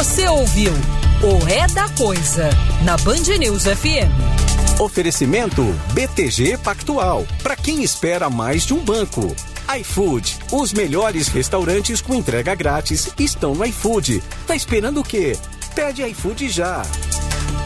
Você ouviu o É da Coisa, na Band News FM. Oferecimento BTG Pactual, para quem espera mais de um banco. iFood, os melhores restaurantes com entrega grátis estão no iFood. Tá esperando o quê? Pede iFood já.